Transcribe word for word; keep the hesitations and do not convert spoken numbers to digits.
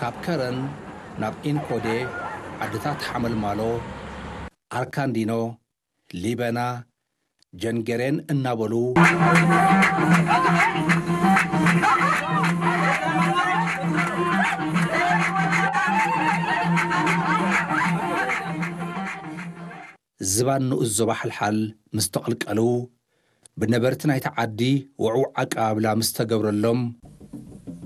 ካብ ከረን ናብ ኢንኮዴ ዓድታት ሓመል ማሎ ኣርካንዲኖ ሊበና ጀንገሬን እናበሉ ዝባን ንኡዞባ ሓልሓል ምስተቐልቀሉ ብነበርቲ ናይቲ ዓዲ ውዑዕ ኣቀባብላ ምስተገብረሎም